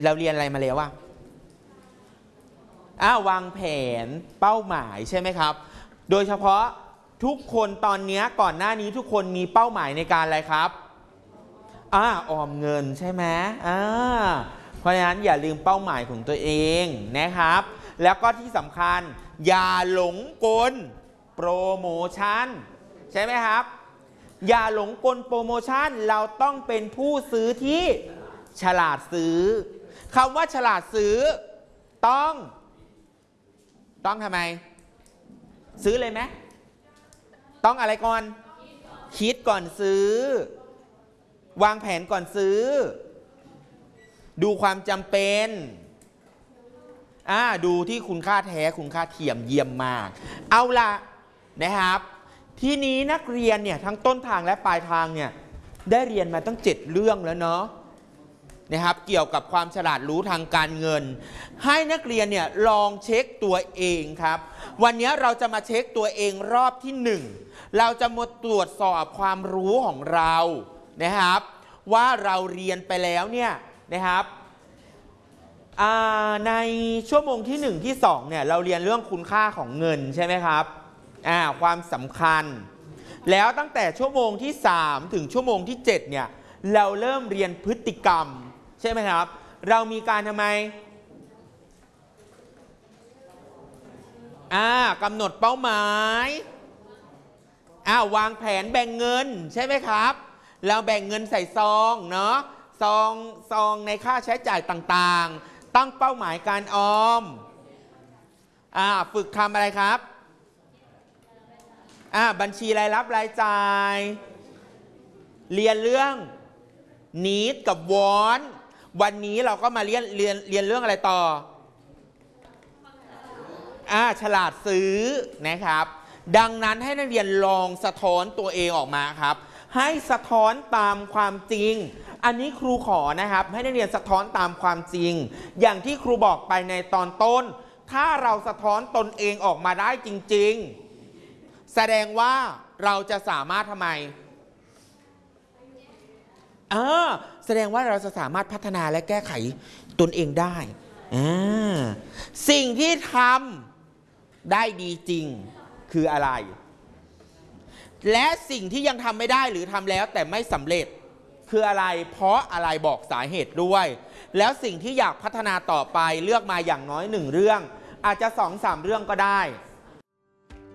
เราเรียนอะไรมาแล้ววะวางแผนเป้าหมายใช่ไหมครับโดยเฉพาะทุกคนตอนนี้ก่อนหน้านี้ทุกคนมีเป้าหมายในการอะไรครับออมเงินใช่ไหมเพราะฉะนั้นอย่าลืมเป้าหมายของตัวเองนะครับแล้วก็ที่สำคัญอย่าหลงกลโปรโมชั่นใช่ไหมครับอย่าหลงกลโปรโมชั่นเราต้องเป็นผู้ซื้อที่ฉลาดซื้อคำว่าฉลาดซื้อต้องทำไมซื้อเลยไหมต้องอะไรก่อนคิดก่อนซื้อวางแผนก่อนซื้อดูความจำเป็นดูที่คุณค่าแท้คุณค่าเทียมเยี่ยมมากเอาละนะครับทีนี้นักเรียนเนี่ยทั้งต้นทางและปลายทางเนี่ยได้เรียนมาตั้ง7 เรื่องแล้วเนาะนะครับเกี่ยวกับความฉลาดรู้ทางการเงินให้นักเรียนเนี่ยลองเช็คตัวเองครับวันนี้เราจะมาเช็คตัวเองรอบที่1เราจะมาตรวจสอบความรู้ของเรานะครับว่าเราเรียนไปแล้วเนี่ยนะครับในชั่วโมงที่1ที่2เนี่ยเราเรียนเรื่องคุณค่าของเงินใช่ไหมครับความสำคัญแล้วตั้งแต่ชั่วโมงที่3ถึงชั่วโมงที่7เนี่ยเราเริ่มเรียนพฤติกรรมใช่ไหมครับเรามีการทำไมกำหนดเป้าหมายวางแผนแบ่งเงินใช่ไหมครับเราแบ่งเงินใส่ซองเนาะซองในค่าใช้จ่ายต่างๆตั้งเป้าหมายการออมฝึกทำอะไรครับบัญชีรายรับรายจ่ายเรียนเรื่อง need กับ want วันนี้เราก็มาเรียนเรื่องอะไรต่อฉลาดซื้อนะครับดังนั้นให้นักเรียนลองสะท้อนตัวเองออกมาครับให้สะท้อนตามความจริงอันนี้ครูขอนะครับให้นักเรียนสะท้อนตามความจริงอย่างที่ครูบอกไปในตอนต้นถ้าเราสะท้อนตนเองออกมาได้จริงๆแสดงว่าเราจะสามารถทำไมแสดงว่าเราจะสามารถพัฒนาและแก้ไขตนเองได้สิ่งที่ทำได้ดีจริงคืออะไรและสิ่งที่ยังทำไม่ได้หรือทำแล้วแต่ไม่สำเร็จคืออะไรเพราะอะไรบอกสาเหตุด้วยแล้วสิ่งที่อยากพัฒนาต่อไปเลือกมาอย่างน้อย1 เรื่องอาจจะ2-3 เรื่องก็ได้